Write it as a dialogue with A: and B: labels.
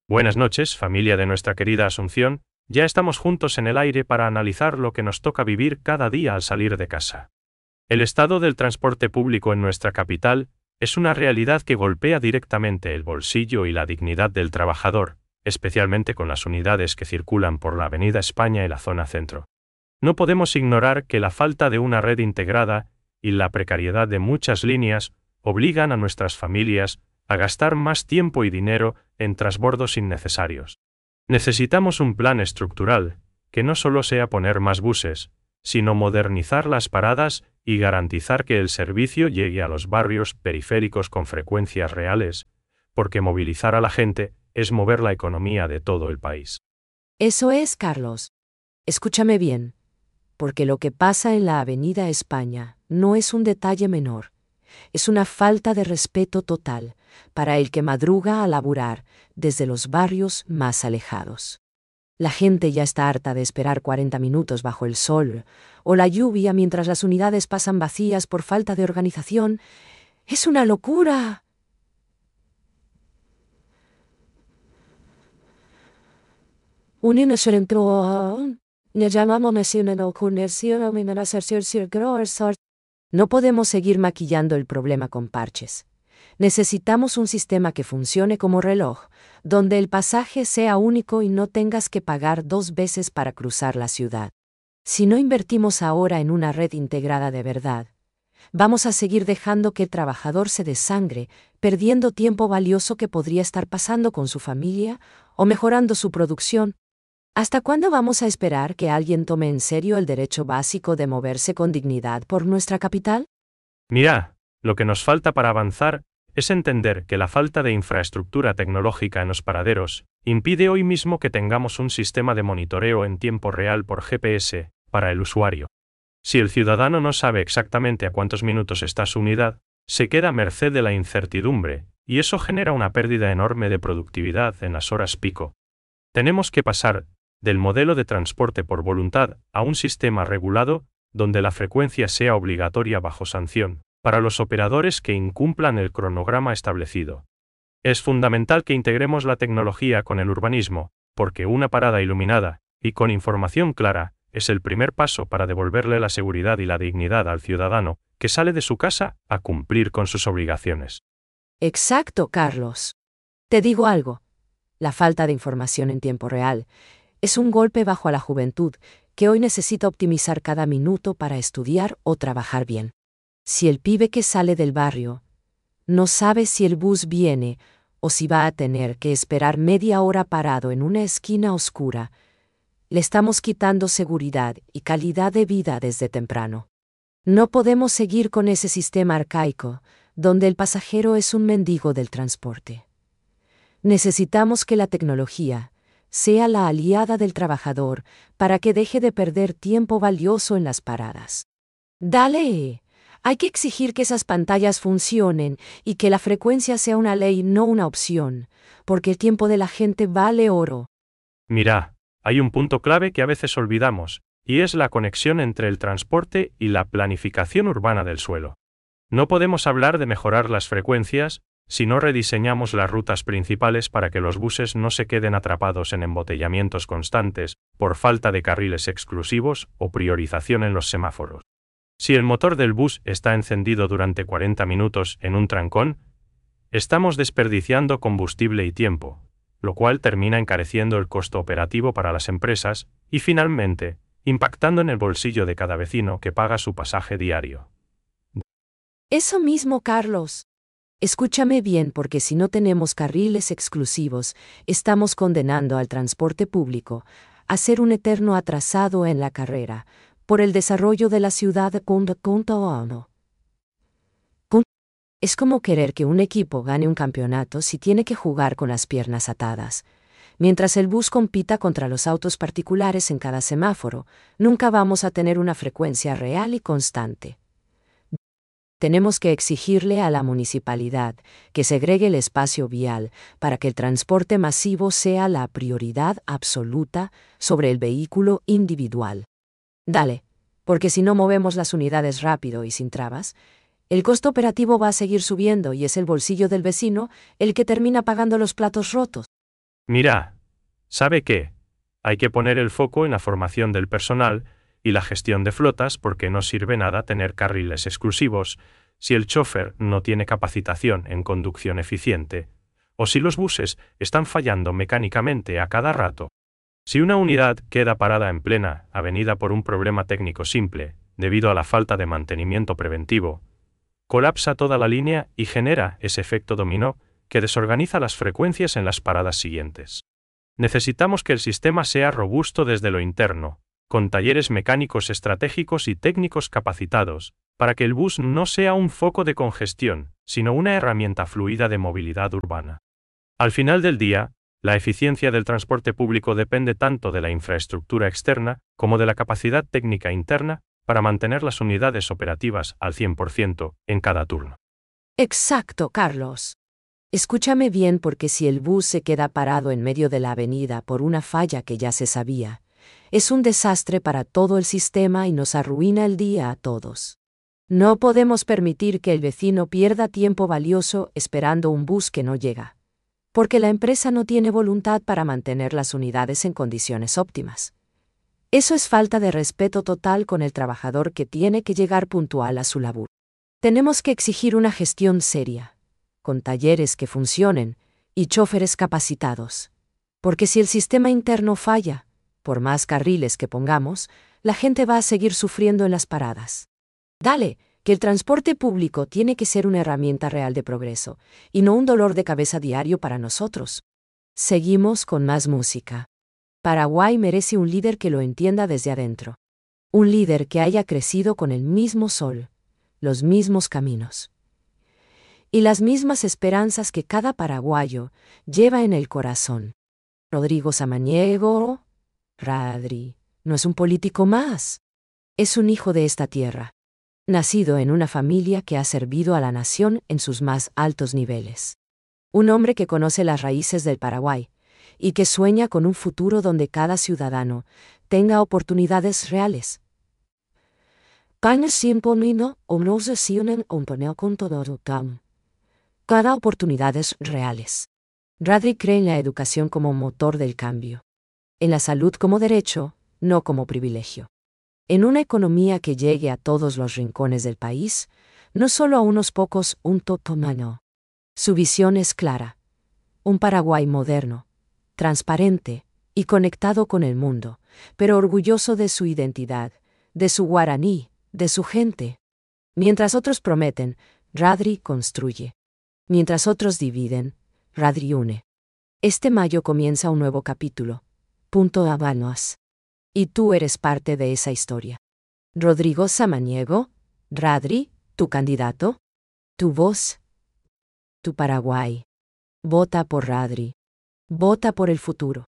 A: Buenas noches, familia de nuestra querida Asunción. Ya estamos juntos en el aire para analizar lo que nos toca vivir cada día al salir de casa. El estado del transporte público en nuestra capital es una realidad que golpea directamente el bolsillo y la dignidad del trabajador, especialmente con las unidades que circulan por la Avenida España y la zona centro. No podemos ignorar que la falta de una red integrada y la precariedad de muchas líneas obligan a nuestras familias a gastar más tiempo y dinero en transbordos innecesarios. Necesitamos un plan estructural, que no solo sea poner más buses, sino modernizar las paradas y garantizar que el servicio llegue a los barrios periféricos con frecuencias reales, porque movilizar a la gente es mover la economía de todo el país.
B: Eso es, Carlos. Escúchame bien, porque lo que pasa en la Avenida España no es un detalle menor. Es una falta de respeto total para el que madruga a laburar desde los barrios más alejados. La gente ya está harta de esperar 40 minutos bajo el sol o la lluvia mientras las unidades pasan vacías por falta de organización. ¡Es una locura! No podemos seguir maquillando el problema con parches. Necesitamos un sistema que funcione como reloj, donde el pasaje sea único y no tengas que pagar 2 veces para cruzar la ciudad. Si no invertimos ahora en una red integrada de verdad, vamos a seguir dejando que el trabajador se desangre, perdiendo tiempo valioso que podría estar pasando con su familia o mejorando su producción. ¿Hasta cuándo vamos a esperar que alguien tome en serio el derecho básico de moverse con dignidad por nuestra capital?
A: Mira, lo que nos falta para avanzar es entender que la falta de infraestructura tecnológica en los paraderos impide hoy mismo que tengamos un sistema de monitoreo en tiempo real por GPS para el usuario. Si el ciudadano no sabe exactamente a cuántos minutos está su unidad, se queda a merced de la incertidumbre, y eso genera una pérdida enorme de productividad en las horas pico. Tenemos que pasar del modelo de transporte por voluntad a un sistema regulado donde la frecuencia sea obligatoria bajo sanción para los operadores que incumplan el cronograma establecido. Es fundamental que integremos la tecnología con el urbanismo, porque una parada iluminada y con información clara es el primer paso para devolverle la seguridad y la dignidad al ciudadano que sale de su casa a cumplir con sus obligaciones.
B: Exacto, Carlos. Te digo algo. La falta de información en tiempo real es un golpe bajo a la juventud que hoy necesita optimizar cada minuto para estudiar o trabajar bien. Si el pibe que sale del barrio no sabe si el bus viene o si va a tener que esperar media hora parado en una esquina oscura, le estamos quitando seguridad y calidad de vida desde temprano. No podemos seguir con ese sistema arcaico, donde el pasajero es un mendigo del transporte. Necesitamos que la tecnología sea la aliada del trabajador para que deje de perder tiempo valioso en las paradas. ¡Dale! Hay que exigir que esas pantallas funcionen y que la frecuencia sea una ley, no una opción, porque el tiempo de la gente vale oro.
A: Mira, hay un punto clave que a veces olvidamos, y es la conexión entre el transporte y la planificación urbana del suelo. No podemos hablar de mejorar las frecuencias si no rediseñamos las rutas principales para que los buses no se queden atrapados en embotellamientos constantes por falta de carriles exclusivos o priorización en los semáforos. Si el motor del bus está encendido durante 40 minutos en un trancón, estamos desperdiciando combustible y tiempo, lo cual termina encareciendo el costo operativo para las empresas y, finalmente, impactando en el bolsillo de cada vecino que paga su pasaje diario.
B: Eso mismo, Carlos. Escúchame bien, porque si no tenemos carriles exclusivos, estamos condenando al transporte público a ser un eterno atrasado en la carrera por el desarrollo de la ciudad. Es como querer que un equipo gane un campeonato si tiene que jugar con las piernas atadas. Mientras el bus compita contra los autos particulares en cada semáforo, nunca vamos a tener una frecuencia real y constante. Tenemos que exigirle a la municipalidad que segregue el espacio vial para que el transporte masivo sea la prioridad absoluta sobre el vehículo individual. Dale, porque si no movemos las unidades rápido y sin trabas, el costo operativo va a seguir subiendo y es el bolsillo del vecino el que termina pagando los platos rotos.
A: Mira, ¿sabe qué? Hay que poner el foco en la formación del personal y la gestión de flotas porque no sirve nada tener carriles exclusivos si el chofer no tiene capacitación en conducción eficiente, o si los buses están fallando mecánicamente a cada rato. Si una unidad queda parada en plena avenida por un problema técnico simple, debido a la falta de mantenimiento preventivo, colapsa toda la línea y genera ese efecto dominó que desorganiza las frecuencias en las paradas siguientes. Necesitamos que el sistema sea robusto desde lo interno, con talleres mecánicos estratégicos y técnicos capacitados, para que el bus no sea un foco de congestión, sino una herramienta fluida de movilidad urbana. Al final del día, la eficiencia del transporte público depende tanto de la infraestructura externa como de la capacidad técnica interna para mantener las unidades operativas al 100% en cada turno.
B: Exacto, Carlos. Escúchame bien porque si el bus se queda parado en medio de la avenida por una falla que ya se sabía, es un desastre para todo el sistema y nos arruina el día a todos. No podemos permitir que el vecino pierda tiempo valioso esperando un bus que no llega, porque la empresa no tiene voluntad para mantener las unidades en condiciones óptimas. Eso es falta de respeto total con el trabajador que tiene que llegar puntual a su labor. Tenemos que exigir una gestión seria, con talleres que funcionen y choferes capacitados. Porque si el sistema interno falla, por más carriles que pongamos, la gente va a seguir sufriendo en las paradas. Dale, que el transporte público tiene que ser una herramienta real de progreso, y no un dolor de cabeza diario para nosotros. Seguimos con más música. Paraguay merece un líder que lo entienda desde adentro. Un líder que haya crecido con el mismo sol, los mismos caminos y las mismas esperanzas que cada paraguayo lleva en el corazón. Rodrigo Samaniego, Radri, no es un político más. Es un hijo de esta tierra, nacido en una familia que ha servido a la nación en sus más altos niveles. Un hombre que conoce las raíces del Paraguay y que sueña con un futuro donde cada ciudadano tenga oportunidades reales. Cada oportunidades reales. Radri cree en la educación como motor del cambio. En la salud como derecho, no como privilegio. En una economía que llegue a todos los rincones del país, no solo a unos pocos, un totomano. Su visión es clara. Un Paraguay moderno, transparente y conectado con el mundo, pero orgulloso de su identidad, de su guaraní, de su gente. Mientras otros prometen, Radri construye. Mientras otros dividen, Radri une. Este mayo comienza un nuevo capítulo. Punto Habanos. Y tú eres parte de esa historia. Rodrigo Samaniego, Radri, tu candidato, tu voz, tu Paraguay. Vota por Radri. Vota por el futuro.